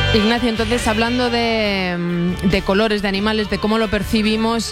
Ignacio, entonces, hablando de colores, de animales, de cómo lo percibimos,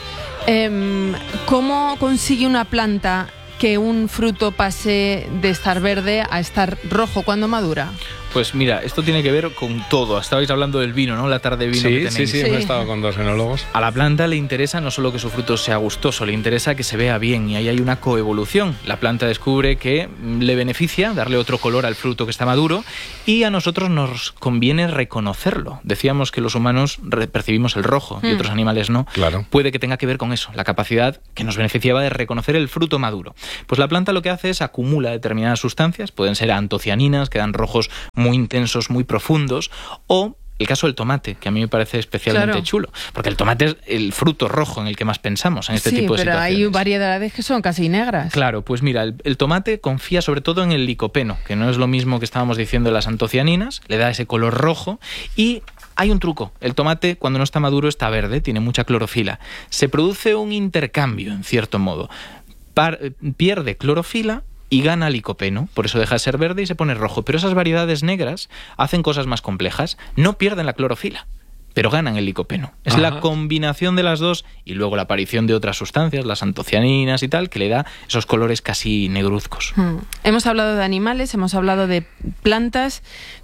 ¿cómo consigue una planta que un fruto pase de estar verde a estar rojo cuando madura? Pues mira, esto tiene que ver con todo. Estabais hablando del vino, ¿no? La tarde de vino que tenéis. Sí, hemos estado con dos enólogos. A la planta le interesa no solo que su fruto sea gustoso, le interesa que se vea bien, y ahí hay una coevolución. La planta descubre que le beneficia darle otro color al fruto que está maduro, y a nosotros nos conviene reconocerlo. Decíamos que los humanos percibimos el rojo y otros animales no. Claro. Puede que tenga que ver con eso, la capacidad que nos beneficiaba de reconocer el fruto maduro. Pues la planta lo que hace es acumula determinadas sustancias, pueden ser antocianinas, que dan rojos muy intensos, muy profundos, o el caso del tomate, que a mí me parece especialmente chulo, porque el tomate es el fruto rojo en el que más pensamos en este tipo de situaciones. Sí, pero hay variedades que son casi negras. Claro, pues mira, el tomate confía sobre todo en el licopeno, que no es lo mismo que estábamos diciendo de las antocianinas, le da ese color rojo, y hay un truco. El tomate, cuando no está maduro, está verde, tiene mucha clorofila. Se produce un intercambio, en cierto modo. Pierde clorofila y gana licopeno, por eso deja de ser verde y se pone rojo. Pero esas variedades negras hacen cosas más complejas. No pierden la clorofila, pero ganan el licopeno. Es la combinación de las dos, y luego la aparición de otras sustancias, las antocianinas y tal, que le da esos colores casi negruzcos. Hemos hablado de animales, hemos hablado de plantas,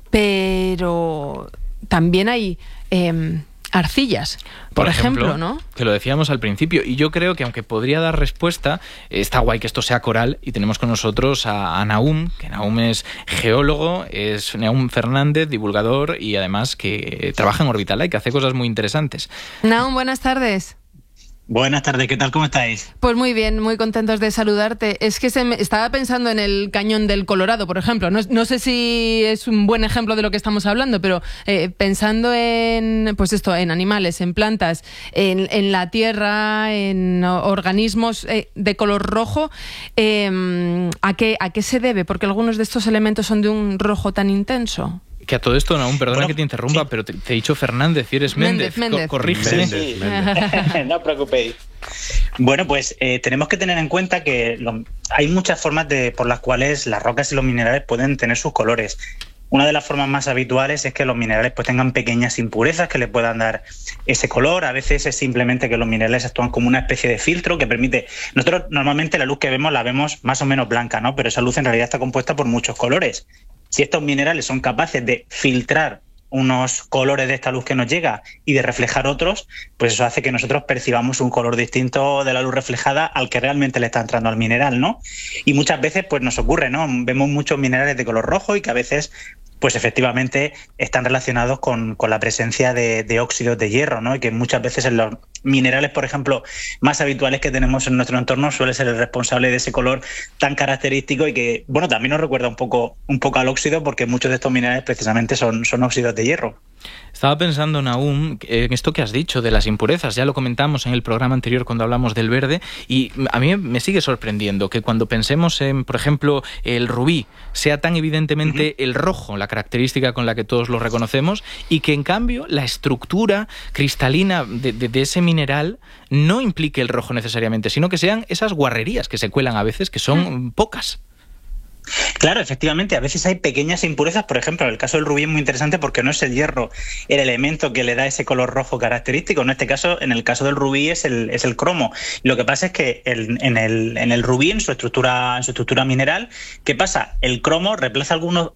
pero también hay arcillas, por ejemplo, ¿no? Que lo decíamos al principio, y yo creo que aunque podría dar respuesta, está guay que esto sea coral, y tenemos con nosotros a Nahum, que Nahum es geólogo, es Nahum Fernández, divulgador, y además que trabaja en Orbitala y que hace cosas muy interesantes. Nahum, buenas tardes. Buenas tardes, ¿qué tal? ¿Cómo estáis? Pues muy bien, muy contentos de saludarte. Es que estaba pensando en el cañón del Colorado, por ejemplo. No sé si es un buen ejemplo de lo que estamos hablando, pero pensando en, pues esto, en animales, en plantas, en la tierra, en organismos de color rojo, ¿a qué se debe? Porque algunos de estos elementos son de un rojo tan intenso. Que a todo esto, Nahum, perdona que te interrumpa, pero te he dicho Fernández y eres Méndez. Corrígeme. Sí. No os preocupéis. Bueno, pues tenemos que tener en cuenta que hay muchas formas por las cuales las rocas y los minerales pueden tener sus colores. Una de las formas más habituales es que los minerales pues tengan pequeñas impurezas que le puedan dar ese color. A veces es simplemente que los minerales actúan como una especie de filtro que permite... Nosotros normalmente la luz que vemos la vemos más o menos blanca, ¿no? Pero esa luz en realidad está compuesta por muchos colores. Si estos minerales son capaces de filtrar unos colores de esta luz que nos llega y de reflejar otros, pues eso hace que nosotros percibamos un color distinto de la luz reflejada al que realmente le está entrando al mineral, ¿no? Y muchas veces pues nos ocurre, ¿no? Vemos muchos minerales de color rojo y que a veces pues efectivamente están relacionados con la presencia de óxidos de hierro, ¿no? Y que muchas veces en los minerales, por ejemplo, más habituales que tenemos en nuestro entorno suele ser el responsable de ese color tan característico y que, bueno, también nos recuerda un poco al óxido, porque muchos de estos minerales precisamente son óxidos de hierro. Estaba pensando, Nahum, en esto que has dicho de las impurezas. Ya lo comentamos en el programa anterior cuando hablamos del verde, y a mí me sigue sorprendiendo que cuando pensemos en, por ejemplo, el rubí, sea tan evidentemente el rojo, la característica con la que todos lo reconocemos, y que en cambio la estructura cristalina de ese mineral no implique el rojo necesariamente, sino que sean esas guarrerías que se cuelan a veces, que son pocas. Claro, efectivamente, a veces hay pequeñas impurezas. Por ejemplo, en el caso del rubí es muy interesante porque no es el hierro el elemento que le da ese color rojo característico. En el caso del rubí es el cromo. Lo que pasa es que en el rubí, en su estructura mineral, ¿qué pasa? El cromo reemplaza algunos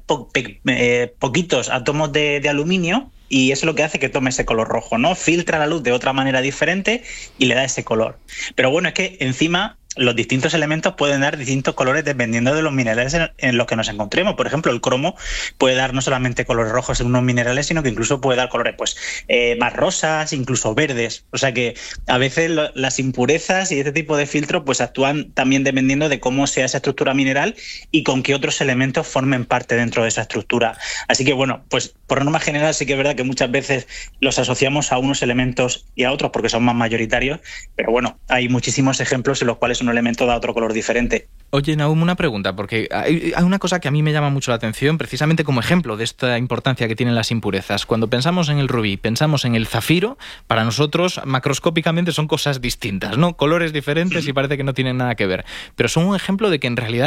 poquitos átomos de aluminio, y eso es lo que hace que tome ese color rojo, ¿no? Filtra la luz de otra manera diferente y le da ese color. Pero bueno, es que encima los distintos elementos pueden dar distintos colores dependiendo de los minerales en los que nos encontremos. Por ejemplo, el cromo puede dar no solamente colores rojos en unos minerales, sino que incluso puede dar colores más rosas, incluso verdes. O sea que a veces las impurezas y este tipo de filtros pues actúan también dependiendo de cómo sea esa estructura mineral y con qué otros elementos formen parte dentro de esa estructura. Así que bueno, pues por norma general sí que es verdad que muchas veces los asociamos a unos elementos y a otros porque son más mayoritarios, pero bueno, hay muchísimos ejemplos en los cuales un elemento da otro color diferente. Oye, Nahum, una pregunta, porque hay una cosa que a mí me llama mucho la atención, precisamente como ejemplo de esta importancia que tienen las impurezas. Cuando pensamos en el rubí, pensamos en el zafiro, para nosotros macroscópicamente son cosas distintas, ¿no? Colores diferentes y parece que no tienen nada que ver. Pero son un ejemplo de que en realidad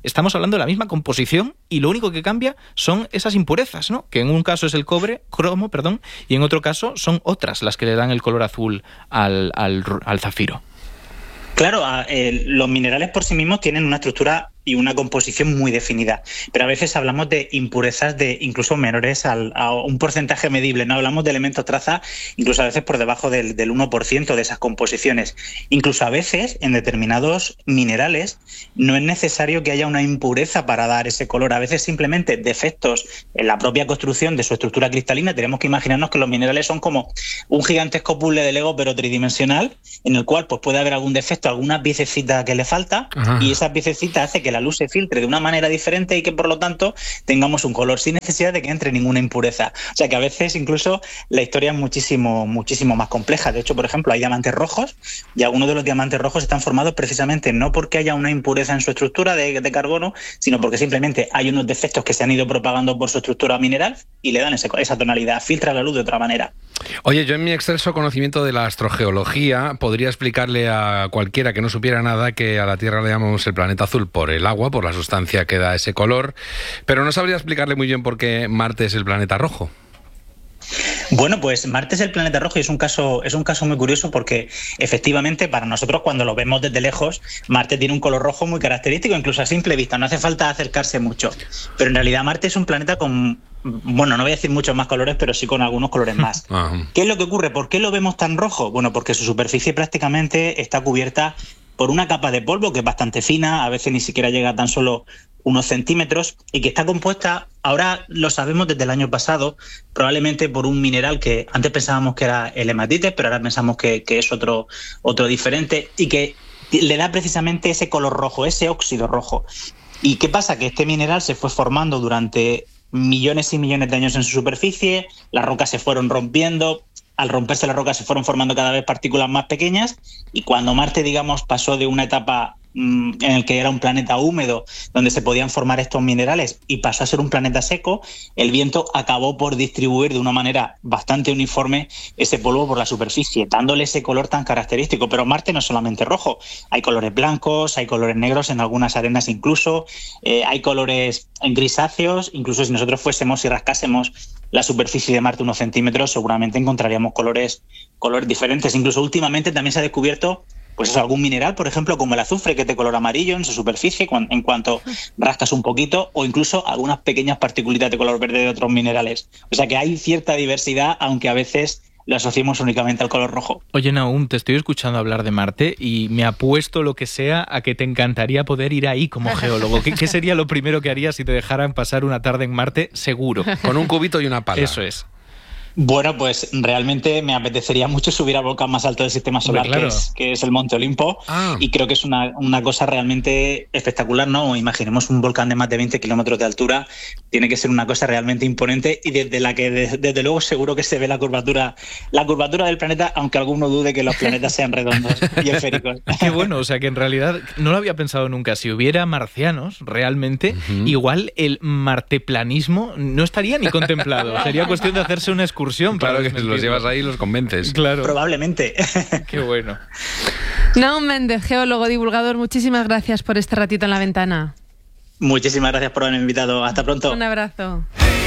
estamos hablando de la misma composición y lo único que cambia son esas impurezas, ¿no? Que en un caso es el cromo, y en otro caso son otras las que le dan el color azul al zafiro. Claro, los minerales por sí mismos tienen una estructura y una composición muy definida, pero a veces hablamos de impurezas de incluso menores a un porcentaje medible, no hablamos de elementos traza incluso a veces por debajo del 1% de esas composiciones. Incluso a veces en determinados minerales no es necesario que haya una impureza para dar ese color, a veces simplemente defectos en la propia construcción de su estructura cristalina. Tenemos que imaginarnos que los minerales son como un gigantesco puzzle de Lego pero tridimensional, en el cual pues puede haber algún defecto, alguna piececita que le falta. Ajá. Y esa piececita hace que la luz se filtre de una manera diferente y que por lo tanto tengamos un color sin necesidad de que entre ninguna impureza. O sea que a veces incluso la historia es muchísimo más compleja. De hecho, por ejemplo, hay diamantes rojos y algunos de los diamantes rojos están formados precisamente no porque haya una impureza en su estructura de carbono, sino porque simplemente hay unos defectos que se han ido propagando por su estructura mineral y le dan esa tonalidad, filtra la luz de otra manera. Oye, yo en mi excelso conocimiento de la astrogeología podría explicarle a cualquiera que no supiera nada que a la Tierra le llamamos el planeta azul por el agua, por la sustancia que da ese color, pero no sabría explicarle muy bien por qué Marte es el planeta rojo. Bueno, pues Marte es el planeta rojo y es un caso muy curioso porque efectivamente para nosotros cuando lo vemos desde lejos, Marte tiene un color rojo muy característico, incluso a simple vista, no hace falta acercarse mucho. Pero en realidad Marte es un planeta con, bueno, no voy a decir muchos más colores, pero sí con algunos colores más. ¿Qué es lo que ocurre? ¿Por qué lo vemos tan rojo? Bueno, porque su superficie prácticamente está cubierta por una capa de polvo que es bastante fina, a veces ni siquiera llega a tan solo unos centímetros, y que está compuesta, ahora lo sabemos desde el año pasado, probablemente por un mineral que antes pensábamos que era el hematite, pero ahora pensamos que es otro diferente y que le da precisamente ese color rojo, ese óxido rojo. ¿Y qué pasa? Que este mineral se fue formando durante millones y millones de años en su superficie, las rocas se fueron rompiendo. Al romperse las rocas se fueron formando cada vez partículas más pequeñas y cuando Marte, digamos, pasó de una etapa en el que era un planeta húmedo donde se podían formar estos minerales y pasó a ser un planeta seco, el viento acabó por distribuir de una manera bastante uniforme ese polvo por la superficie, dándole ese color tan característico. Pero Marte no es solamente rojo, hay colores blancos, hay colores negros en algunas arenas incluso, hay colores grisáceos, incluso si nosotros fuésemos y rascásemos la superficie de Marte unos centímetros, seguramente encontraríamos colores diferentes. Incluso últimamente también se ha descubierto pues eso, algún mineral, por ejemplo, como el azufre, que es de color amarillo en su superficie en cuanto rascas un poquito, o incluso algunas pequeñas partículitas de color verde de otros minerales. O sea que hay cierta diversidad, aunque a veces lo asociamos únicamente al color rojo. Oye, Nahum, te estoy escuchando hablar de Marte y me apuesto lo que sea a que te encantaría poder ir ahí como geólogo. ¿Qué sería lo primero que harías si te dejaran pasar una tarde en Marte? Seguro. Con un cubito y una pala. Eso es. Bueno, pues realmente me apetecería mucho subir al volcán más alto del sistema solar, claro, que es el Monte Olimpo, y creo que es una cosa realmente espectacular, ¿no? Imaginemos un volcán de más de 20 kilómetros de altura, tiene que ser una cosa realmente imponente y desde la que desde luego seguro que se ve la curvatura del planeta, aunque alguno dude que los planetas sean redondos y esféricos. Qué bueno, o sea que en realidad no lo había pensado nunca, si hubiera marcianos realmente, igual el marteplanismo no estaría ni contemplado, sería cuestión de hacerse una excursión. Claro, que los llevas ahí y los convences. Claro. Probablemente. Qué bueno. Nahum Méndez, geólogo, divulgador, muchísimas gracias por este ratito en La Ventana. Muchísimas gracias por haberme invitado. Hasta pronto. Un abrazo.